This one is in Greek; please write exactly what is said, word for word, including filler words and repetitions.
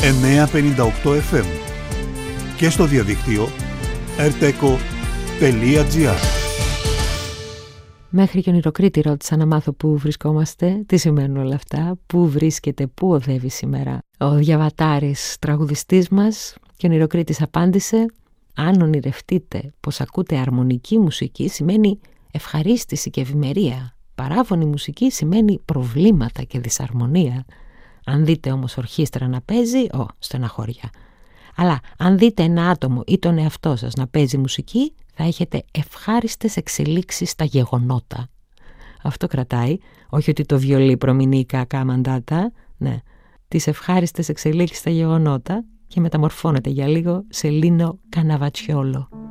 εννιακόσια πενήντα οκτώ εφ εμ και στο διαδίκτυο ερτέκο τελεία τζι άρ. Μέχρι και ονειροκρίτη ρώτησα να μάθω πού βρισκόμαστε, τι σημαίνουν όλα αυτά, πού βρίσκεται, πού οδεύει σήμερα ο Διαβατάρης τραγουδιστής μας, και ο ονειροκρίτης απάντησε: αν ονειρευτείτε πως ακούτε αρμονική μουσική σημαίνει ευχαρίστηση και ευημερία. Παράφωνη μουσική σημαίνει προβλήματα και δυσαρμονία. Αν δείτε όμως ορχήστρα να παίζει, ω, στεναχώρια. Αλλά αν δείτε ένα άτομο ή τον εαυτό σας να παίζει μουσική, θα έχετε ευχάριστες εξελίξεις στα γεγονότα. Αυτό κρατάει, όχι ότι το βιολί προμηνεί κακά μαντάτα, ναι, τις ευχάριστες εξελίξεις στα γεγονότα, και μεταμορφώνεται για λίγο σε Λίνο Καναβατσιόλο.